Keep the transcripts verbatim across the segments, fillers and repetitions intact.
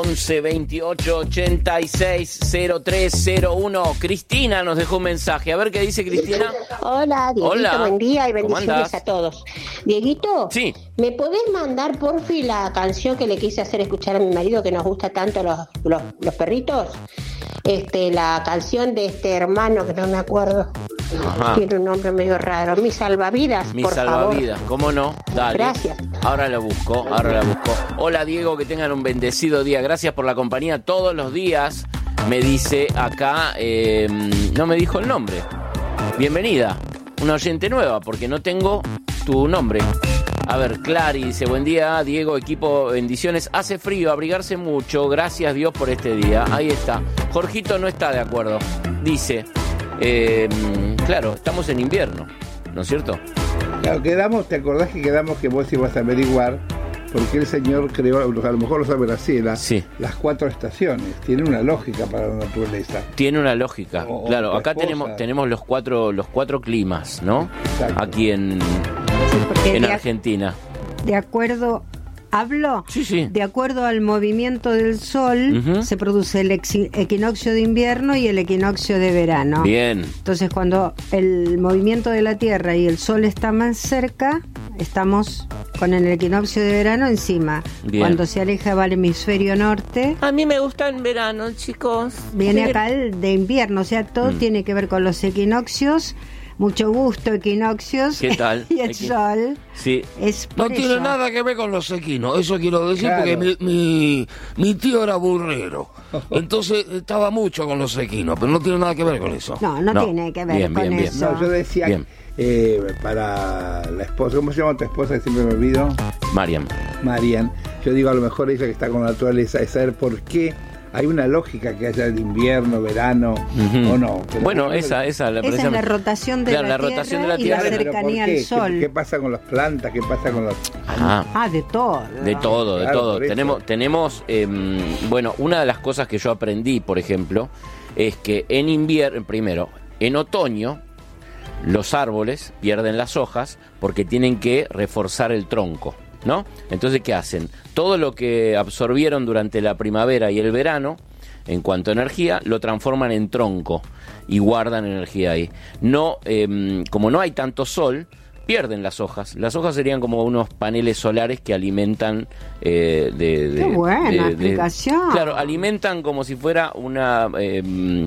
once veintiocho ochenta y seis cero tres cero uno. Cristina nos dejó un mensaje. A ver qué dice Cristina. Hola, Dieguito, Hola. buen día y bendiciones a todos. Dieguito, sí. ¿Me podés mandar, porfi, la canción que le quise hacer escuchar a mi marido, que nos gusta tanto los, los, los perritos? Este, la canción de este hermano, que no me acuerdo. Ajá. Tiene un nombre medio raro. Mi salvavidas, Mi por salvavidas, favor. ¿cómo no? Dale. Gracias. Ahora la busco, ahora la busco. Hola Diego, que tengan un bendecido día. Gracias por la compañía todos los días. Me dice acá, eh, no me dijo el nombre. Bienvenida, una oyente nueva, porque no tengo tu nombre. A ver, Clary dice, buen día Diego, equipo, bendiciones. Hace frío, abrigarse mucho, gracias Dios por este día. Ahí está. Jorgito no está de acuerdo. Dice, eh, claro, estamos en invierno, ¿no es cierto? Claro, quedamos, ¿te acordás que quedamos que vos ibas a averiguar por qué el señor creó, a lo mejor lo sabe Graciela, sí, las cuatro estaciones? Tiene una lógica para la naturaleza. Tiene una lógica, o, claro. O acá esposa. tenemos tenemos los cuatro los cuatro climas, ¿no? Exacto. Aquí en, sí, en de Argentina. De acuerdo, ¿hablo? Sí, sí. De acuerdo al movimiento del sol, uh-huh, se produce el ex- equinoccio de invierno y el equinoccio de verano. Bien. Entonces, cuando el movimiento de la Tierra y el sol está más cerca, estamos con el equinoccio de verano encima. Bien. Cuando se aleja va al hemisferio norte. A mí me gusta en verano, chicos. Viene acá el de invierno, o sea, todo mm. tiene que ver con los equinoccios. Mucho gusto, equinoccios. ¿Qué tal? Y el Equi... sol. Sí. Es no eso. tiene nada que ver con los equinos, eso quiero decir, claro. Porque mi, mi, mi tío era burrero. Entonces estaba mucho con los equinos, pero no tiene nada que ver con eso. No, no, no. tiene que ver bien, con bien, eso. Bien. No, yo decía eh, para la esposa, ¿cómo se llama tu esposa? Que siempre me olvido. Mariam. Marian. Yo digo, a lo mejor ella que está con la naturaleza, es saber por qué hay una lógica que haya de invierno, verano, uh-huh, o no. Pero bueno, esa, esa, la, esa es la rotación de, claro, la, la rotación de la y Tierra. la cercanía al sol. ¿Qué, ¿Qué pasa con las plantas? ¿Qué pasa con los...? Ah, ah de todo. De todo, de claro, todo. Tenemos, tenemos eh, bueno, una de las cosas que yo aprendí, por ejemplo, es que en invierno, primero, en otoño, los árboles pierden las hojas porque tienen que reforzar el tronco, ¿no? Entonces, ¿qué hacen? Todo lo que absorbieron durante la primavera y el verano, en cuanto a energía, lo transforman en tronco y guardan energía ahí. No, eh, como no hay tanto sol, pierden las hojas. Las hojas serían como unos paneles solares que alimentan eh, de, de... ¡Qué buena de, explicación! De, claro, alimentan como si fuera una eh,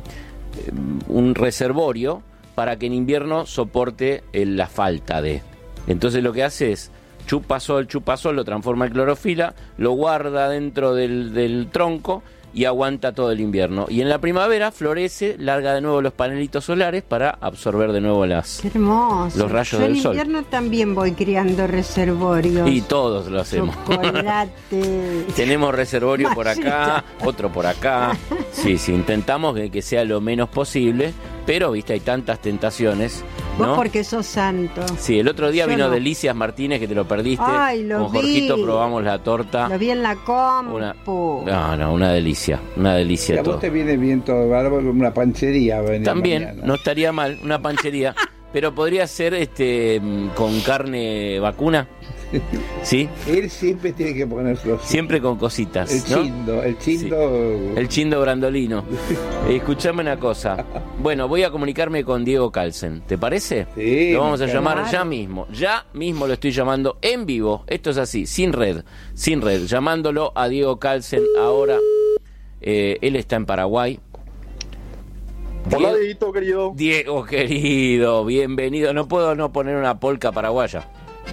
un reservorio para que en invierno soporte la falta de. Entonces lo que hace es chupa sol, chupa sol, lo transforma en clorofila, lo guarda dentro del, del tronco y aguanta todo el invierno. Y en la primavera florece, larga de nuevo los panelitos solares para absorber de nuevo las, Qué hermoso. los rayos Yo del sol. En invierno también voy criando reservorios. Y todos lo hacemos. Chocolate. Tenemos reservorio por acá, otro por acá. Sí, sí, intentamos que, que sea lo menos posible, pero viste, hay tantas tentaciones, ¿no? Vos porque sos santo. Sí, el otro día Yo vino no. Delicias Martínez, que te lo perdiste. Ay, lo Con Jorgito vi. probamos la torta. Lo vi en la compu. Una, no, no, una delicia, una delicia. Y a todo. vos te viene bien todo, bárbaro, una panchería. También, mañana. no estaría mal, una panchería. Pero podría ser este con carne vacuna. ¿Sí? Él siempre tiene que ponerlo. Siempre con cositas. El ¿no? chindo, el chindo. Sí. El chindo brandolino. Escuchame una cosa. Bueno, voy a comunicarme con Diego Calsen. ¿Te parece? Sí. Lo vamos a claro. llamar ya mismo. Ya mismo lo estoy llamando en vivo. Esto es así, sin red. Sin red. Llamándolo a Diego Calsen ahora. Eh, él está en Paraguay. Diego, Hola, Dieguito, querido. Diego, querido, bienvenido. No puedo no poner una polca paraguaya.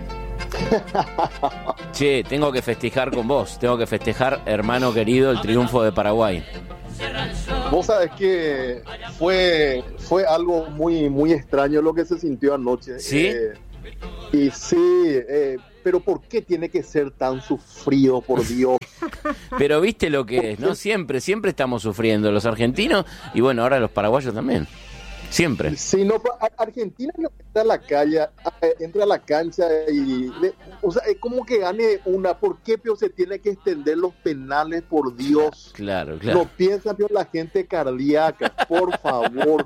Che, tengo que festejar con vos. Tengo que festejar, hermano querido, el triunfo de Paraguay. Vos sabés que fue, fue algo muy, muy extraño lo que se sintió anoche. ¿Sí? Eh, y sí, eh, pero ¿por qué tiene que ser tan sufrido, por Dios? Pero viste lo que es, ¿no? Siempre, siempre estamos sufriendo los argentinos y bueno, ahora los paraguayos también. Siempre. Sí, no, Argentina no entra a la calle, entra a la cancha y, le, o sea, es como que gane una. ¿Por qué, Pio, se tiene que extender los penales, por Dios? Claro, claro. No piensa, Pio, la gente cardíaca, por favor.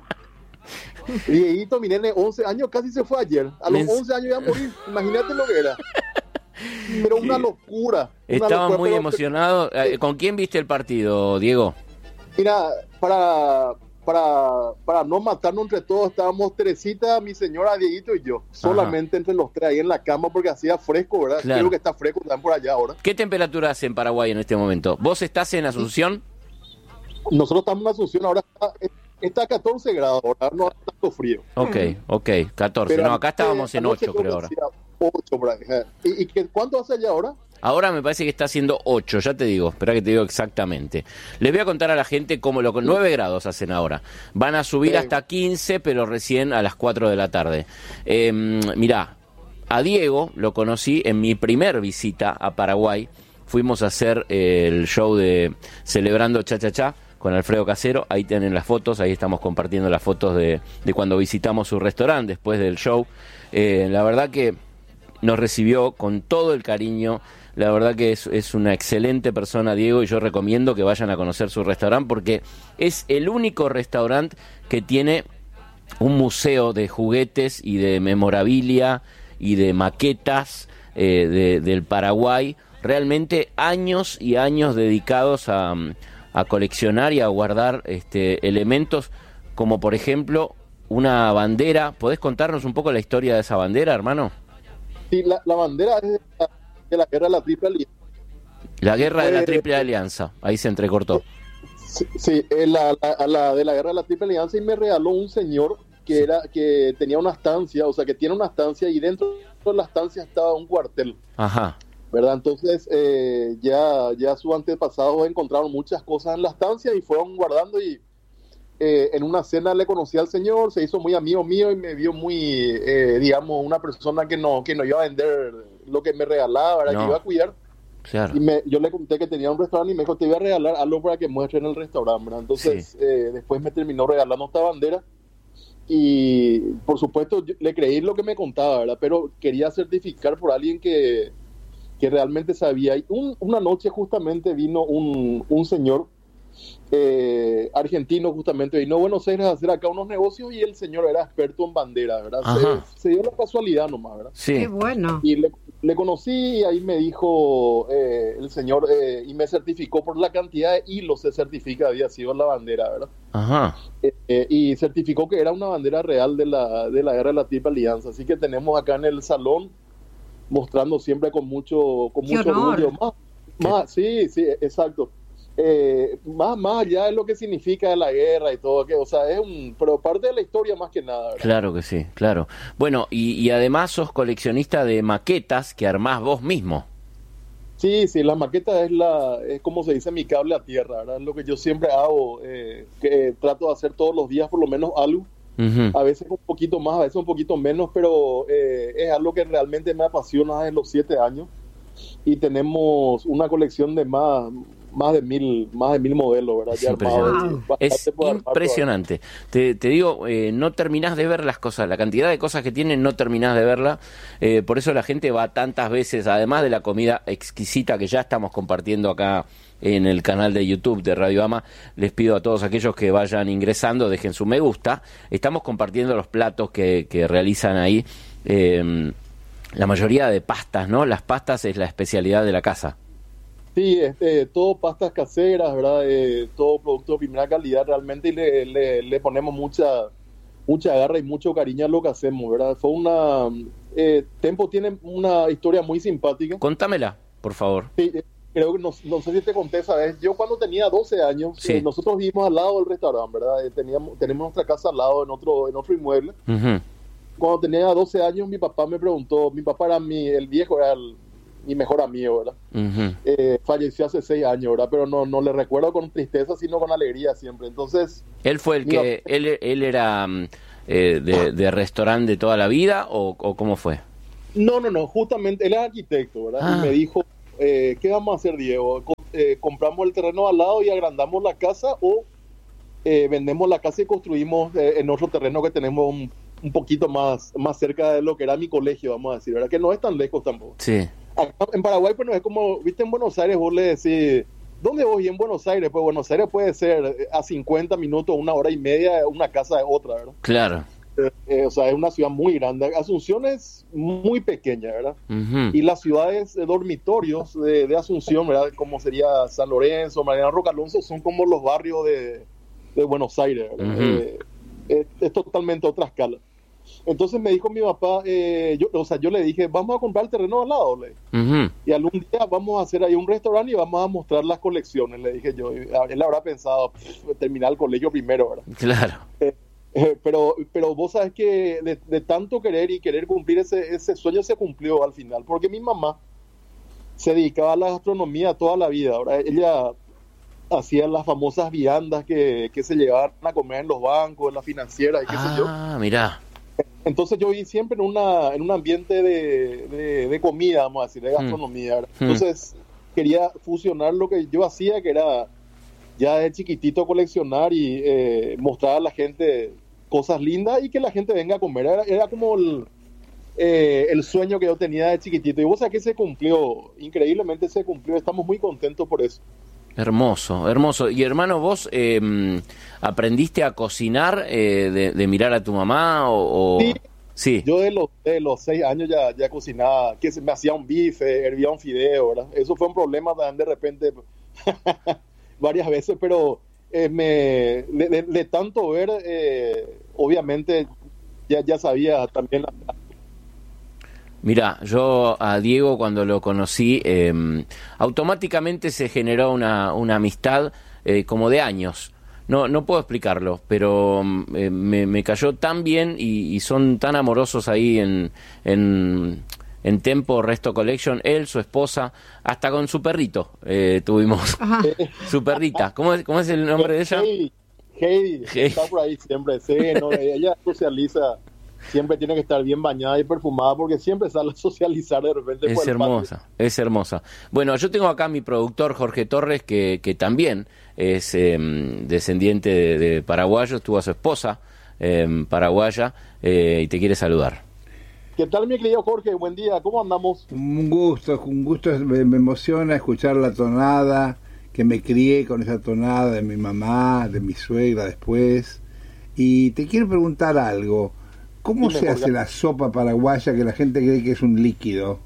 Dieguito, mi nene, once años, casi se fue ayer. A los once años iba a morir. Imagínate lo que era. pero una locura. Estaba una locura, muy pero, emocionado. pero, ¿Con quién viste el partido, Diego? Mira, para, para, para no matarnos entre todos, estábamos Teresita, mi señora, Dieguito y yo. Solamente Ajá. entre los tres ahí en la cama porque hacía fresco, ¿verdad? Claro. Creo que está fresco, están por allá ahora. ¿Qué temperatura hace en Paraguay en este momento? ¿Vos estás en Asunción? Nosotros estamos en Asunción, ahora está, está a catorce grados, ahora no hace tanto frío. Ok, ok, catorce. Pero no, acá estábamos en ocho, creo ahora. ocho por ahí. ¿Y, y qué, cuánto hace allá ahora? Ahora me parece que está haciendo ocho, ya te digo, espera que te digo exactamente. Les voy a contar a la gente cómo lo con nueve grados hacen ahora. Van a subir sí. hasta quince, pero recién a las cuatro de la tarde. Eh, mirá, a Diego lo conocí en mi primer visita a Paraguay. Fuimos a hacer eh, el show de Celebrando Cha Cha Cha con Alfredo Casero. Ahí tienen las fotos, ahí estamos compartiendo las fotos de, de cuando visitamos su restaurante después del show. Eh, la verdad que nos recibió con todo el cariño. La verdad que es, es una excelente persona, Diego, y yo recomiendo que vayan a conocer su restaurante porque es el único restaurante que tiene un museo de juguetes y de memorabilia y de maquetas eh, de, del Paraguay. Realmente años y años dedicados a, a coleccionar y a guardar este, elementos como, por ejemplo, una bandera. ¿Podés contarnos un poco la historia de esa bandera, hermano? Sí, la, la bandera es... de la guerra de la Triple Alianza. La guerra de la Triple Alianza, ahí se entrecortó. Sí, sí la, la, la de la guerra de la Triple Alianza, y me regaló un señor que era que tenía una estancia, o sea, que tiene una estancia y dentro de la estancia estaba un cuartel. Ajá. ¿Verdad? Entonces, eh, ya, ya sus antepasados encontraron muchas cosas en la estancia y fueron guardando y eh, en una cena le conocí al señor, se hizo muy amigo mío y me vio muy, eh, digamos, una persona que no, que no iba a vender lo que me regalaba, ¿verdad? No. Que iba a cuidar. Claro. Y me, yo le conté que tenía un restaurante y me dijo, te voy a regalar algo para que muestre en el restaurante, ¿verdad? Entonces, sí. eh, después me terminó regalando esta bandera y, por supuesto, yo, le creí lo que me contaba, ¿verdad? Pero quería certificar por alguien que, que realmente sabía. Y un, una noche justamente vino un, un señor eh, argentino, justamente vino a Buenos Aires a hacer acá unos negocios y el señor era experto en bandera, ¿verdad? Se, se dio la casualidad nomás, ¿verdad? Sí. Qué bueno. Y le, le conocí y ahí me dijo eh, el señor eh, y me certificó por la cantidad de hilos, se certifica, había sido la bandera, ¿verdad? Ajá. Eh, eh, y certificó que era una bandera real de la, de la guerra de la Triple Alianza, así que tenemos acá en el salón mostrando siempre con mucho, con mucho orgullo. Más, más, sí, sí, exacto. Eh, más, más allá de lo que significa la guerra y todo, que, o sea, es un, pero parte de la historia más que nada, ¿verdad? Claro que sí, claro. Bueno, y, y además sos coleccionista de maquetas que armás vos mismo. Sí, sí, la maqueta es la, es como se dice mi cable a tierra, ¿verdad? Es lo que yo siempre hago, eh, que trato de hacer todos los días por lo menos algo. Uh-huh. A veces un poquito más, a veces un poquito menos, pero eh, es algo que realmente me apasiona desde los siete años y tenemos una colección de más más de mil más de mil modelos, ¿verdad? Es ya impresionante, armado, es impresionante. Te, te digo, eh, no terminás de ver las cosas, la cantidad de cosas que tienen no terminás de verla, eh, por eso la gente va tantas veces, además de la comida exquisita que ya estamos compartiendo acá en el canal de YouTube de Radio Ama. Les pido a todos aquellos que vayan ingresando, dejen su me gusta. Estamos compartiendo los platos que, que realizan ahí, eh, la mayoría de pastas, ¿no? Las pastas es la especialidad de la casa. Sí, este, todo pastas caseras, ¿verdad? Eh, todo producto de primera calidad realmente, y le, le, le ponemos mucha mucha garra y mucho cariño a lo que hacemos, ¿verdad? Fue una... Eh, Tempo tiene una historia muy simpática. Contámela, por favor. Sí, creo que no, no sé si te conté esa vez. Yo cuando tenía doce años, sí. eh, nosotros vivimos al lado del restaurante, ¿verdad? Eh, teníamos, tenemos nuestra casa al lado en otro, en otro inmueble. Uh-huh. Cuando tenía doce años, mi papá me preguntó, mi papá era mi, el viejo, era el... mi mejor amigo, ¿verdad? Uh-huh. Eh, falleció hace seis años, ¿verdad? Pero no, no le recuerdo con tristeza, sino con alegría siempre. Entonces... ¿Él fue el que... Papá, él, él era eh, de, de restaurante de toda la vida o, o cómo fue? No, no, no. Justamente, él es arquitecto, ¿verdad? Ah. Y me dijo, eh, ¿qué vamos a hacer, Diego? Eh, ¿compramos el terreno al lado y agrandamos la casa o eh, vendemos la casa y construimos eh, en otro terreno que tenemos un, un poquito más, más cerca de lo que era mi colegio, vamos a decir, ¿verdad? Que no es tan lejos tampoco. Sí. Acá en Paraguay, pues no es como, viste, en Buenos Aires vos le decís, ¿dónde voy? En Buenos Aires, pues Buenos Aires puede ser a cincuenta minutos, una hora y media, una casa de otra, ¿verdad? Claro. Eh, o sea, es una ciudad muy grande. Asunción es muy pequeña, ¿verdad? Uh-huh. Y las ciudades de dormitorios de, de Asunción, ¿verdad? Como sería San Lorenzo, Mariano Rocalonso, son como los barrios de, de Buenos Aires, ¿verdad? Uh-huh. Eh, es, es totalmente otra escala. Entonces me dijo mi papá, eh, yo, o sea, yo le dije, vamos a comprar el terreno al lado, le Uh-huh. y algún día vamos a hacer ahí un restaurante y vamos a mostrar las colecciones, le dije yo. Y él habrá pensado, pff, terminar el colegio primero, ¿verdad? Claro. Eh, eh, pero, pero vos sabes que de, de tanto querer y querer cumplir ese, ese sueño se cumplió al final, porque mi mamá se dedicaba a la gastronomía toda la vida, ¿verdad? Ella hacía las famosas viandas que, que se llevaban a comer en los bancos, en las financieras y qué ah, sé yo. Ah, mirá. Entonces yo viví siempre en una en un ambiente de, de, de comida, vamos a decir, de gastronomía. ¿verdad? Mm. Entonces quería fusionar lo que yo hacía, que era ya de chiquitito coleccionar y eh, mostrar a la gente cosas lindas y que la gente venga a comer. Era, era como el, eh, el sueño que yo tenía de chiquitito. Y vos sabés que se cumplió, increíblemente se cumplió. Estamos muy contentos por eso. Hermoso, hermoso. Y hermano, ¿vos eh, aprendiste a cocinar eh, de, de mirar a tu mamá o...? o... Sí. Sí. Yo de los, de los seis años ya, ya cocinaba, que se me hacía un bife, hervía un fideo, ¿verdad? Eso fue un problema también de repente varias veces, pero eh, me de, de, de tanto ver, eh, obviamente ya, ya sabía también la... Mira, yo a Diego cuando lo conocí, eh, automáticamente se generó una, una amistad eh, como de años. No, no puedo explicarlo, pero eh, me, me cayó tan bien y, y son tan amorosos ahí en, en, en Tempo Resto Collection, él, su esposa, hasta con su perrito eh, tuvimos. Ajá. Su perrita. ¿Cómo es, cómo es el nombre de ella? Heidi, Heidi, Heidi. Está por ahí siempre, sí, no, ella socializa. Siempre tiene que estar bien bañada y perfumada porque siempre sale a socializar de repente. Es por el hermosa, patio. es hermosa. Bueno, yo tengo acá a mi productor Jorge Torres, que, que también es eh, descendiente de, de paraguayos, tuvo a su esposa eh, paraguaya eh, y te quiere saludar. ¿Qué tal, mi querido Jorge? Buen día, ¿cómo andamos? Un gusto, un gusto, me, me emociona escuchar la tonada, que me crié con esa tonada de mi mamá, de mi suegra después. Y te quiero preguntar algo. ¿Cómo se hace la sopa paraguaya que la gente cree que es un líquido?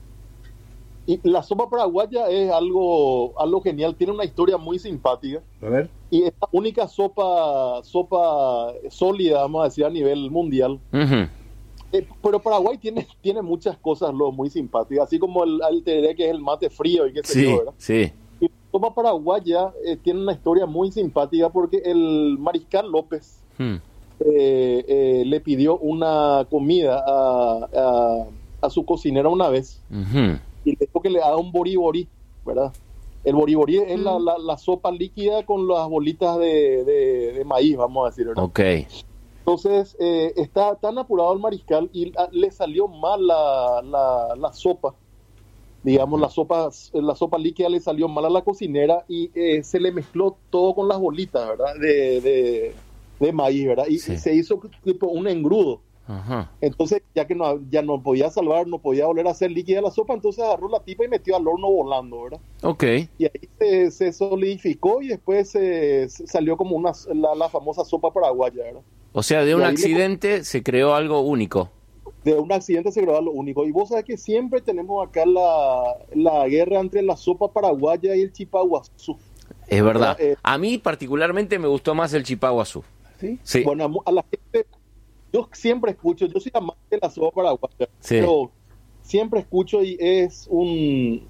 Y la sopa paraguaya es algo, algo genial, tiene una historia muy simpática. A ver. Y es la única sopa, sopa sólida, vamos a decir, a nivel mundial. Uh-huh. Eh, pero Paraguay tiene, tiene muchas cosas lo muy simpáticas, así como el, el tereré, que es el mate frío y qué sé Sí, yo, ¿verdad? sí. Y la sopa paraguaya eh, tiene una historia muy simpática porque el Mariscal López Hmm. eh, eh, le pidió una comida a, a, a su cocinera una vez. Uh-huh. Y le dijo que le haga un boriborí, ¿verdad? El boriborí es mm. la, la, la sopa líquida con las bolitas de, de, de maíz, vamos a decir, ¿verdad? Ok. Entonces, eh, está tan apurado el mariscal y a, le salió mal la, la, la sopa. Digamos, la sopa, la sopa líquida le salió mal a la cocinera y eh, se le mezcló todo con las bolitas, ¿verdad? De, de, de maíz, ¿verdad? Y, sí. y se hizo tipo un engrudo. Ajá. Entonces, ya que no, ya no podía salvar, no podía volver a hacer líquida la sopa, entonces agarró la tipa y metió al horno volando, ¿verdad? Ok. Y ahí se, se solidificó y después se, se salió como una, la, la famosa sopa paraguaya, ¿verdad? O sea, de un accidente le... se creó algo único. De un accidente se creó algo único. Y vos sabés que siempre tenemos acá la, la guerra entre la sopa paraguaya y el chipaguazú. Es verdad. Eh, a mí particularmente me gustó más el chipaguazú. ¿Sí? Sí. Bueno, a la gente... Yo siempre escucho, yo soy amante de la sopa paraguaya, sí. Pero siempre escucho y es un,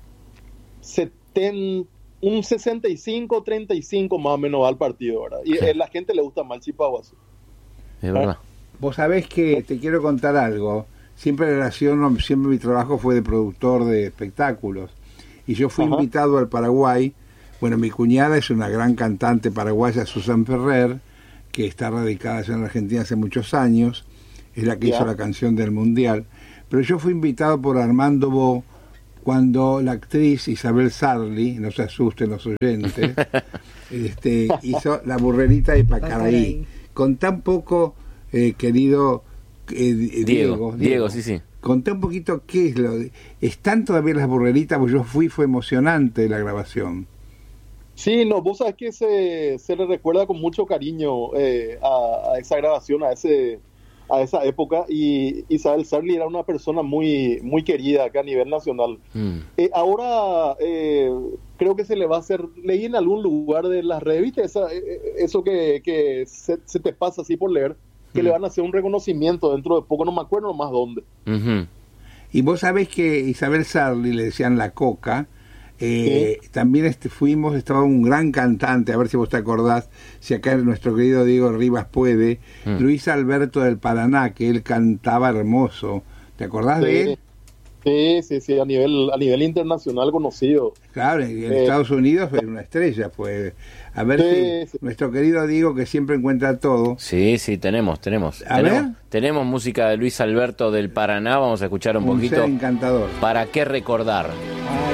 seten, un sesenta y cinco treinta y cinco más o menos al partido, ¿verdad? Y sí. A la gente le gusta más el chipaguazú. Es verdad. Vos sabés que te quiero contar algo. Siempre relaciono, siempre mi trabajo fue de productor de espectáculos. Y yo fui Ajá. invitado al Paraguay. Bueno, mi cuñada es una gran cantante paraguaya, Susan Ferrer, que está radicada allá en Argentina hace muchos años, es la que yeah. hizo la canción del Mundial, pero yo fui invitado por Armando Bo cuando la actriz Isabel Sarli, no se asusten los oyentes, este, hizo La burrerita de Pacaraí, con tan poco, eh, querido eh, Diego, Diego, Diego, Diego, sí, sí. Conté un poquito qué es lo de, están todavía las burreritas, porque yo fui, fue emocionante la grabación. Sí, no, vos sabés que se, se le recuerda con mucho cariño eh, a, a esa grabación, a ese a esa época, y Isabel Sarli era una persona muy muy querida acá a nivel nacional. Mm. Eh, ahora eh, creo que se le va a hacer, leí en algún lugar de las revistas, esa, eh, eso que, que se, se te pasa así por leer, que mm. le van a hacer un reconocimiento dentro de poco, no me acuerdo más dónde. Uh-huh. Y vos sabés que Isabel Sarli, le decían la Coca, eh, ¿sí? También este, fuimos, estaba un gran cantante, a ver si vos te acordás, si acá nuestro querido Diego Rivas puede, mm. Luis Alberto del Paraná, que él cantaba hermoso, ¿te acordás sí. de él? Sí, sí, sí, a nivel a nivel internacional conocido. Claro, en eh, Estados Unidos es una estrella, pues. A ver sí, si sí. nuestro querido Diego, que siempre encuentra todo. Sí, sí, tenemos, tenemos. A tenemos, ver. Tenemos música de Luis Alberto del Paraná, vamos a escuchar un, un poquito. Ser encantador. ¿Para qué recordar? Ah.